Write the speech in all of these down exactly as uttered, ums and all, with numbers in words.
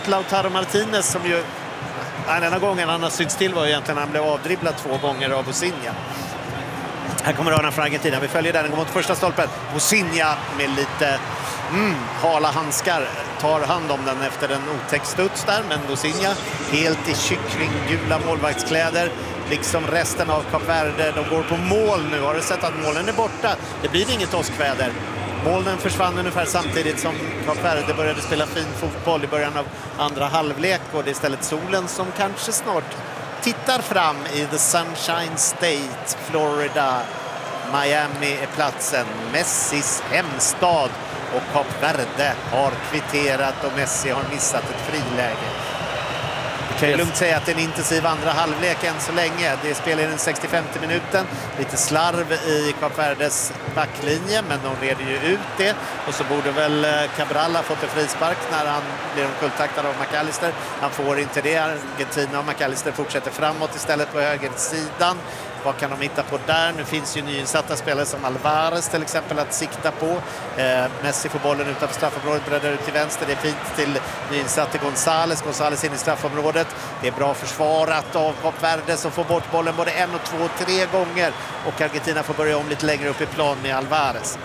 mot Lautaro Martinez som ju den ena gången han har synts till var egentligen han blev avdribblad två gånger av Bosinha. Här kommer hörnan från Argentina. Vi följer den, går mot första stolpen. Bosinha med lite mm, hala handskar tar hand om den efter en otäck studs där. Men Bosinha helt i kycklinggula målvaktskläder. Liksom resten av Kap Verde. De går på mål nu. Har du sett att målen är borta? Det blir inget åskväder. Målen försvann ungefär samtidigt som Kap Verde började spela fin fotboll i början av andra halvlek. Och det är istället solen som kanske snart tittar fram i The Sunshine State, Florida. Miami är platsen, Messis hemstad. Och Kap Verde har kvitterat och Messi har missat ett friläge. Vi kan ju lugnt säga att det är en intensiv andra halvlek än så länge. Det spelar i den sextiofemte minuten. Lite slarv i Kap Verdes backlinje, men de reder ju ut det. Och så borde väl Cabral ha fått en frispark när han blir omkulltaktad av McAllister. Han får inte det. Argentina och McAllister fortsätter framåt istället på högersidan. Vad kan de hitta på där? Nu finns ju nyinsatta spelare som Alvarez till exempel att sikta på. Eh, Messi får bollen utanför straffområdet, breddar ut till vänster. Det är fint till nyinsatte González. González in i straffområdet. Det är bra försvarat av Kap Verde som får bort bollen både en och två, tre gånger. Och Argentina får börja om lite längre upp i plan med Alvarez.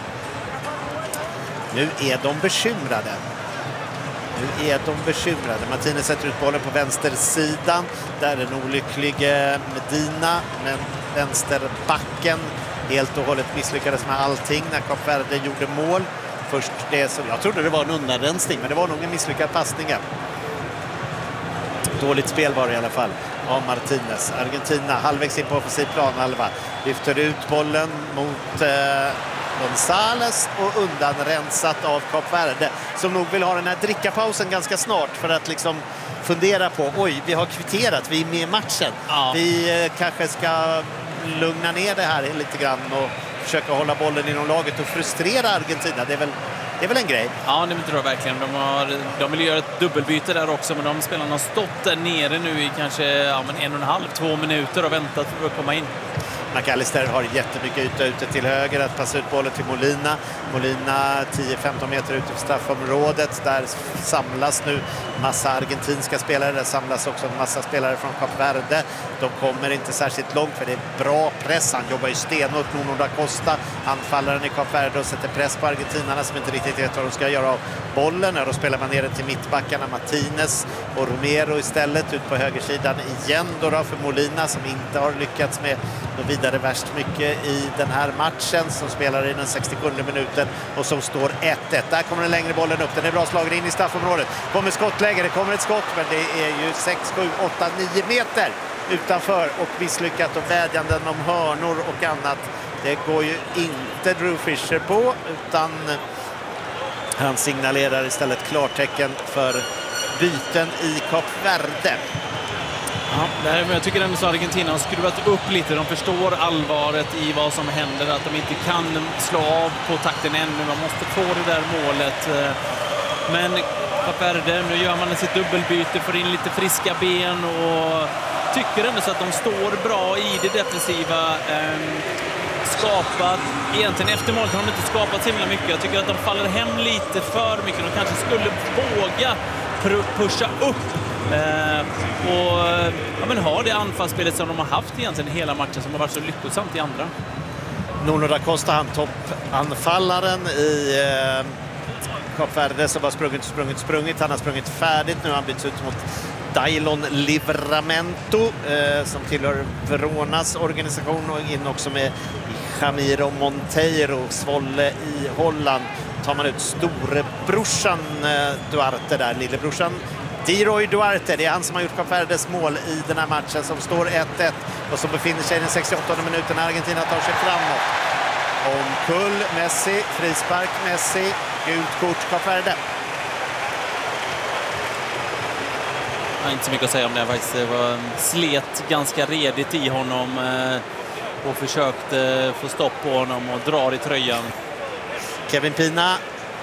Nu är de bekymrade. Nu är de bekymrade. Martinez sätter ut bollen på vänstersidan. Där är den olycklige Medina. Men vänsterbacken helt och hållet misslyckades med allting när Kap Verde gjorde mål. Först det som jag trodde det var en undanrensning, men det var nog en misslyckad passning. Dåligt spel var det i alla fall av Martinez. Argentina halvvägs in på offensiv plan halva. Lyfter ut bollen mot eh, González och undanrensat av Kap Verde som nog vill ha den här drickapausen ganska snart för att liksom fundera på, oj, vi har kvitterat, vi är med i matchen. Ja. Vi eh, kanske ska lugna ner det här lite grann och försöka hålla bollen inom laget och frustrera Argentina. Det är väl, det är väl en grej. Ja, det tror jag verkligen. De, har, de vill göra ett dubbelbyte där också, men de spelarna har stått där nere nu i kanske ja, men en och en halv, två minuter och väntat för att komma in. McAllister har jättemycket yta ute till höger att passa ut bollen till Molina. Molina tio femton meter ute på straffområdet. Där samlas nu massa argentinska spelare. Där samlas också en massa spelare från Kap Verde. De kommer inte särskilt långt för det är bra press. Han jobbar ju stenhårt. Nuno da Costa, anfallaren i Kap Verde, och sätter press på argentinarna som inte riktigt vet vad de ska göra av bollen. Då spelar man ner den till mittbackarna Martinez och Romero istället ut på högersidan igen då, då för Molina som inte har lyckats med något vidare värst mycket i den här matchen, som spelar i den sextiosjunde minuten och som står ett ett. Där kommer den längre bollen upp. Den är bra slagen in i straffområdet. Kommer skottläge, det kommer ett skott, men det är ju sex, sju, åtta, nio meter utanför och misslyckat och vädjanden om hörnor och annat. Det går ju inte Drew Fisher på, utan han signalerar istället klartecken för byten i Kap Verde. Ja, men jag tycker ändå att Argentina har skruvat upp lite. De förstår allvaret i vad som händer, att de inte kan slå av på takten ännu. Man måste få det där målet. Men Kap Verde, nu gör man sitt dubbelbyte, får in lite friska ben och tycker ändå så att de står bra i det defensiva. Skapat, egentligen efter målet har de inte skapat så himla mycket. Jag tycker att de faller hem lite för mycket. De kanske skulle våga pusha upp Eh, och ja, men har det anfallsspelet som de har haft egentligen hela matchen, som har varit så lyckosamt i andra. Nuno da Costa, han toppanfallaren i eh, Kap Verde, som har sprungit, sprungit, sprungit. Han har sprungit färdigt. Nu har han bytts ut mot Dailon Livramento eh, som tillhör Veronas organisation, och in också med Jamiro Monteiro, Svolle i Holland. Tar man ut storebrorsan eh, Duarte där, lillebrorsan Diroy Duarte, det är han som har gjort Kap Verdes mål i den här matchen, som står ett ett och som befinner sig i den sextioåttonde minuten när Argentina tar sig framåt. Omkull Messi, frispark Messi, gult kort Kap Verde. Jag har inte så mycket att säga om det faktiskt. Det var slet ganska redigt i honom och försökte få stopp på honom och drar i tröjan. Kevin Pina,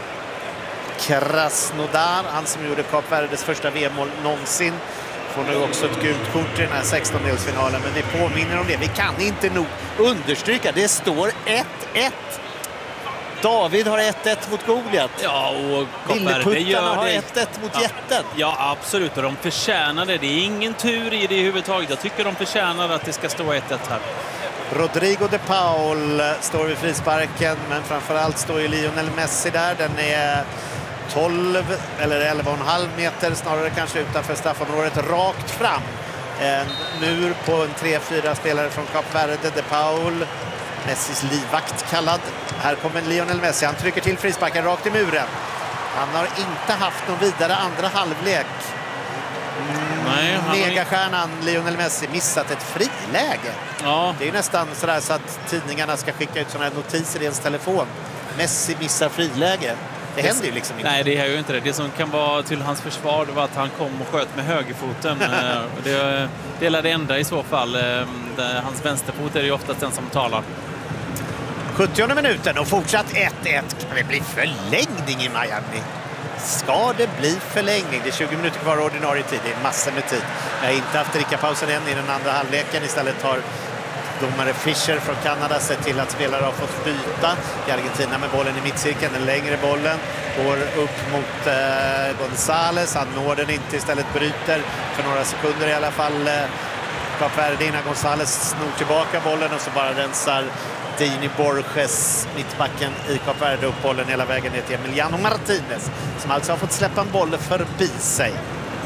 Krasnodar, han som gjorde Kap Verdes första V M-mål någonsin, får nu också ett gult kort i den här sextondelsfinalen. Men vi påminner om det, vi kan inte nog understryka, det står ett ett. David har ett ett mot Goliat. Ja, och Lilleputtarna har ett ett mot ja. jätten. Ja, absolut. Och de förtjänar det. Det är ingen tur i det överhuvudtaget. Jag tycker de förtjänar att det ska stå ett ett här. Rodrigo de Paul står vid frisparken, men framförallt står ju Lionel Messi där. Den är tolv eller elva komma fem meter snarare kanske utanför straffområdet, rakt fram. En mur på en tre fyra spelare från Kap Verde. De Paul, Messis livvakt kallad. Här kommer Lionel Messi, han trycker till frisparken rakt i muren. Han har inte haft någon vidare andra halvlek. Nej, han Megastjärnan Lionel Messi missat ett friläge. Ja. Det är nästan sådär så att tidningarna ska skicka ut sådana här notiser i ens telefon. Messi missar friläge. Det det händer ju liksom inte. Nej, det är ju inte det. Det som kan vara till hans försvar var att han kom och sköt med högerfoten. det, det är det enda i så fall. Hans vänsterfot är ju oftast den som talar. sjuttionde minuten och fortsatt ett ett. Kan det bli förlängning i Miami? Ska det bli förlängning? Det är tjugo minuter kvar ordinarie tid. Det är massor med tid. Jag har inte haft drickapausen än i den andra halvleken. Istället har domare Fischer från Kanada sett till att spelare har fått byta. I Argentina med bollen i mittcirkeln. Den längre bollen går upp mot eh, Gonzales. Han når den inte, istället bryter för några sekunder i alla fall. Eh, Kap Verde innan Gonzales snor tillbaka bollen och så bara rensar Dini Borges, mittbacken i Kap Verde, upp bollen hela vägen ner till Emiliano Martinez, som alltså har fått släppa en boll förbi sig.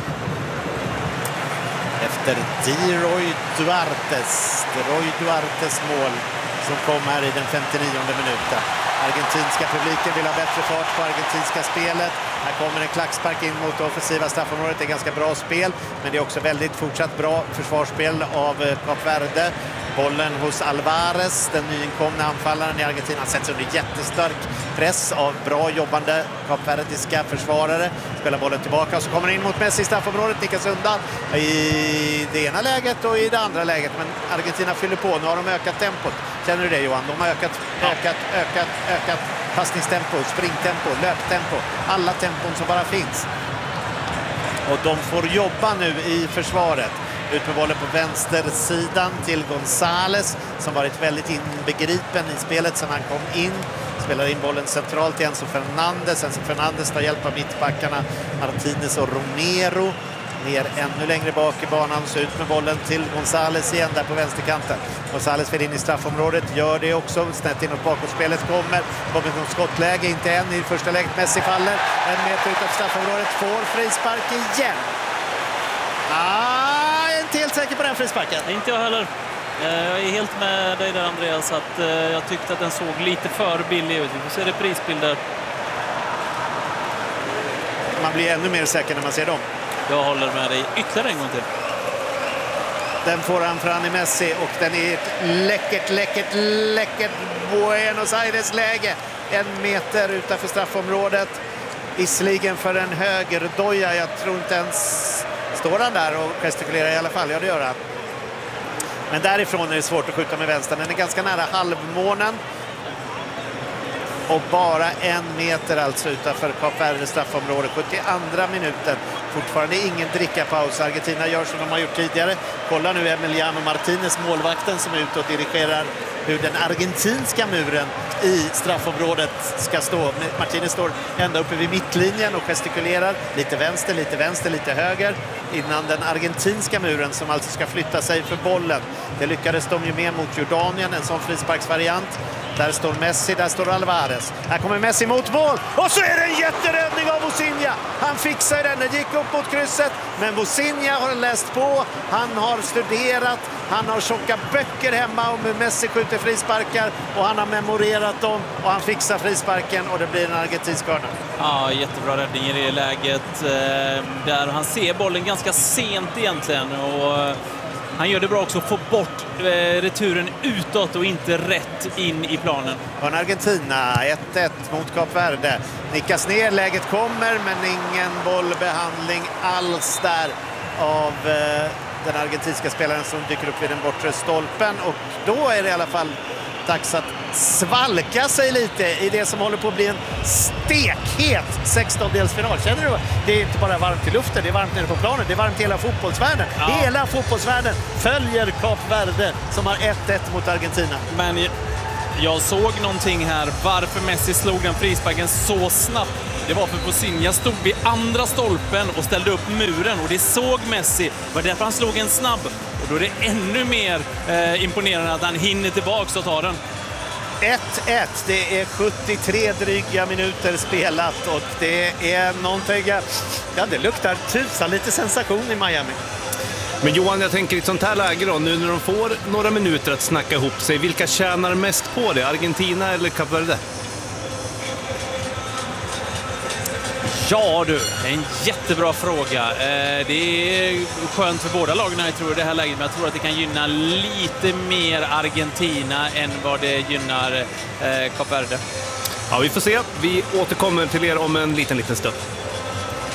Efter Diroy Duartes, Diroy Duartes mål som kom här i den femtionionde minuten. Argentinska publiken vill ha bättre fart på argentinska spelet. Här kommer en klackspark in mot det offensiva straffområdet. Det är ganska bra spel, men det är också väldigt fortsatt bra försvarsspel av Kap Verde. Bollen hos Alvarez, den nyinkomna anfallaren i Argentina, sätts under jättestark press av bra jobbande kapverdiska försvarare. Spelar bollen tillbaka och så kommer in mot Messi i straffområdet, nickas undan i det ena läget och i det andra läget. Men Argentina fyller på, nu har de ökat tempot. Känner du det, Johan? De har ökat, ökat, ökat, ökat passningstempo, springtempo, löptempo. Alla tempon som bara finns. Och de får jobba nu i försvaret. Ut med bollen på vänstersidan till Gonzales, som varit väldigt inbegripen i spelet sedan han kom in. Spelar in bollen centralt till Enzo Fernandez. Enzo Fernandez tar hjälp av mittbackarna Martinez och Romero. Ner ännu längre bak i banan, så ut med bollen till Gonzales igen där på vänsterkanten. Gonzales vill in i straffområdet, gör det också. Snett inåt bakåtspelet kommer. Kommer från skottläge, inte än i första läget. Messi faller en meter utanför straffområdet, får frispark igen. Ah! Inte helt säker på den frisparken. Inte jag heller. Jag är helt med dig där, Andreas, att jag tyckte att den såg lite för billig ut. Vi får se reprisbilder. Man blir ännu mer säker när man ser dem. Jag håller med dig ytterligare en gång till. Den får han fram i Messi och den är ett läckert, läckert, läckert Buenos Aires-läge. En meter utanför straffområdet. Visserligen för en högerdoja. Jag tror inte ens... Står han där och gestikulerar i alla fall? Ja, det gör han. Men därifrån är det svårt att skjuta med vänster. Den är ganska nära halvmånen. Och bara en meter alltså utanför Kap Verde straffområde. sjuttioandra minuten. Fortfarande ingen drickapaus. Argentina gör som de har gjort tidigare. Kolla nu Emiliano Martinez, målvakten, som är ute och dirigerar hur den argentinska muren i straffområdet ska stå. Martinez står ända uppe vid mittlinjen och gestikulerar. Lite vänster, lite vänster, lite höger. Innan den argentinska muren, som alltså ska flytta sig för bollen. Det lyckades de ju med mot Jordanien, en sån frisparksvariant. Där står Messi, där står Alvarez. Här kommer Messi mot mål. Och så är det en jätteräddning av Vozinha. Han fixar den, den gick upp mot krysset. Men Vozinha har läst på, han har studerat, han har tjocka böcker hemma om hur Messi skjuter frisparkar. Och han har memorerat dem och han fixar frisparken och det blir en argentinsk hörna. Ja, jättebra räddning i det läget. Där han ser bollen ganska sent egentligen och... Han gör det bra också att få bort eh, returen utåt och inte rätt in i planen. Från Argentina, ett ett mot Kap Verde. Nickas ner, läget kommer, men ingen bollbehandling alls där av eh, den argentinska spelaren som dyker upp vid den bortre stolpen. Och då är det i alla fall dags att svalka sig lite i det som håller på att bli en stekhet sextondelsfinal. Känner du? Det är inte bara varmt i luften, det är varmt nere på planen, det är varmt i hela fotbollsvärlden. Ja. Hela fotbollsvärlden följer Kap Verde som har ett ett mot Argentina. Men Jag såg någonting här. Varför Messi slog den frisparken så snabbt. Det var för Bosinha stod vid andra stolpen och ställde upp muren. Och det såg Messi. Det var därför han slog en snabb. Och då är det ännu mer eh, imponerande att han hinner tillbaka och tar den. ett ett. Det är sjuttiotre dryga minuter spelat och det är någonting... Ja, det luktar tusan lite sensation i Miami. Men Johan, jag tänker i ett sånt här läge då, nu när de får några minuter att snacka ihop sig, vilka tjänar mest på det? Argentina eller Kap Verde? Ja du, en jättebra fråga. Det är skönt för båda lagen jag tror i det här läget, men jag tror att det kan gynna lite mer Argentina än vad det gynnar Kap Verde. Ja, vi får se. Vi återkommer till er om en liten, liten stund.